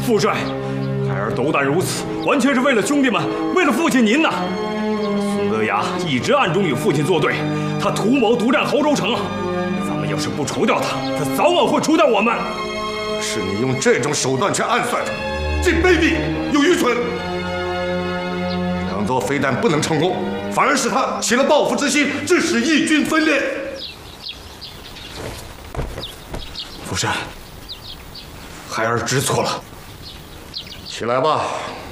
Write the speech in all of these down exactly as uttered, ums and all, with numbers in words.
父帅，孩儿斗胆如此，完全是为了兄弟们，为了父亲您呐。孙德雅一直暗中与父亲作对，他图谋独占侯州城。咱们要是不除掉他，他早晚会除掉我们。 是你用这种手段去暗算他，既卑鄙又愚蠢。两座非但不能成功，反而使他起了报复之心，致使义军分裂。 父帅，孩儿知错了。 起来吧。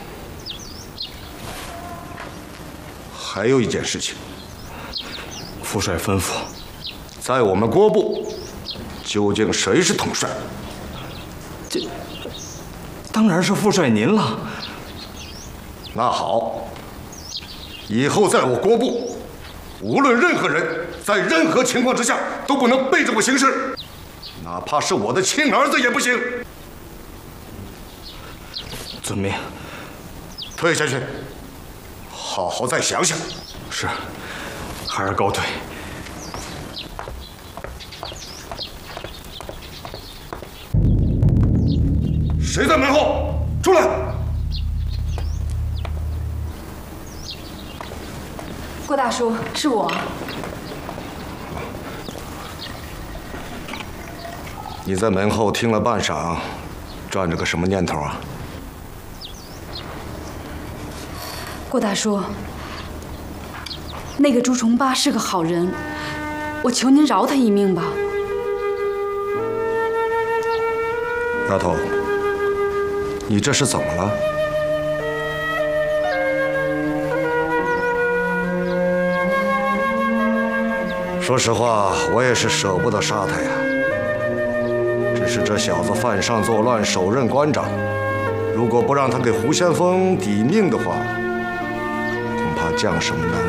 还有一件事情， 父帅吩咐， 在我们郭部，究竟谁是统帅？ 这当然是父帅您了。 那好，以后在我郭部，无论任何人，在任何情况之下都不能背着我行事，哪怕是我的亲儿子也不行。 遵命。 退下去，好好再想想。 是，孩儿告退。 谁在门后？出来！ 郭大叔，是我。 你在门后听了半晌，转着个什么念头啊？ 郭大叔，那个朱重八是个好人，我求您饶他一命吧。 丫头，你这是怎么了？说实话，我也是舍不得杀他呀。只是这小子犯上作乱，手刃官长，如果不让他给胡先锋抵命的话，恐怕将士们难